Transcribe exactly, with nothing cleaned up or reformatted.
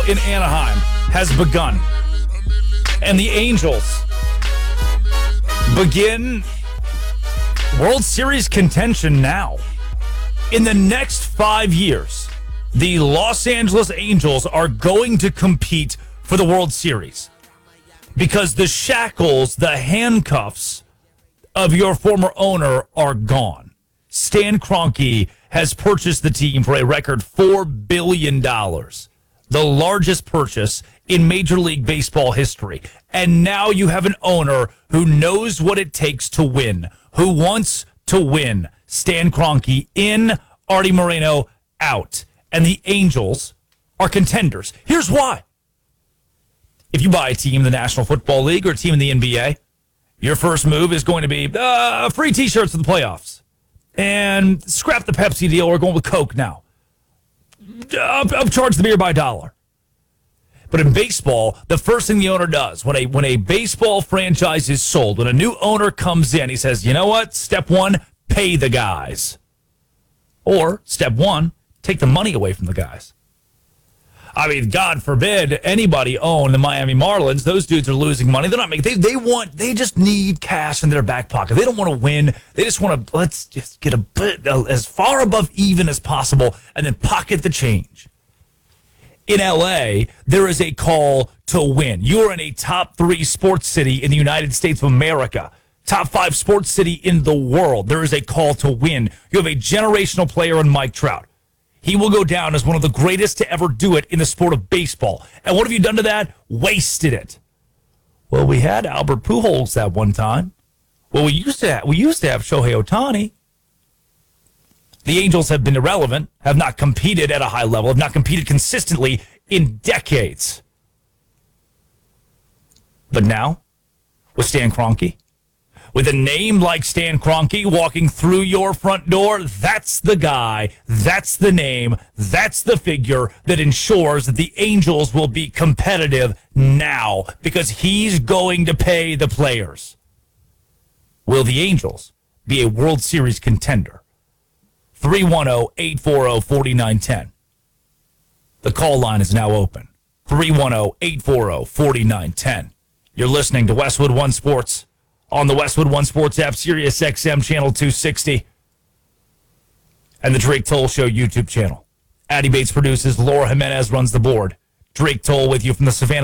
in Anaheim has begun. And the Angels begin World Series contention now. In the next five years, the Los Angeles Angels are going to compete for the World Series because the shackles, the handcuffs of your former owner are gone. Stan Kroenke has purchased the team for a record four billion dollars, the largest purchase in Major League Baseball history. And now you have an owner who knows what it takes to win, who wants to win. Stan Kroenke in, Artie Moreno out. And the Angels are contenders. Here's why. If you buy a team in the National Football League or a team in the N B A, your first move is going to be uh, free T-shirts for the playoffs. And scrap the Pepsi deal. We're going with Coke now. Up, upcharge the beer by a dollar. But in baseball, the first thing the owner does when a when a baseball franchise is sold, when a new owner comes in, he says, you know what? Step one, pay the guys. Or step one, take the money away from the guys. I mean, God forbid anybody own the Miami Marlins. Those dudes are losing money. They're not making. They they want. They just need cash in their back pocket. They don't want to win. They just want to let's just get a bit uh, as far above even as possible, and then pocket the change. In L A, there is a call to win. You are in a top three sports city in the United States of America, top five sports city in the world. There is a call to win. You have a generational player in Mike Trout. He will go down as one of the greatest to ever do it in the sport of baseball. And what have you done to that? Wasted it. Well, we had Albert Pujols that one time. Well, we used to have, we used to have Shohei Ohtani. The Angels have been irrelevant, have not competed at a high level, have not competed consistently in decades. But now, with Stan Kroenke, with a name like Stan Kroenke walking through your front door, that's the guy, that's the name, that's the figure that ensures that the Angels will be competitive now because he's going to pay the players. Will the Angels be a World Series contender? three one zero, eight four zero, four nine one zero. The call line is now open. three one zero, eight four zero, four nine one zero. You're listening to Westwood One Sports on the Westwood One Sports app, Sirius X M Channel two sixty, and the Drake Toll Show YouTube channel. Addie Bates produces. Laura Jimenez runs the board. Drake Toll with you from the Savannah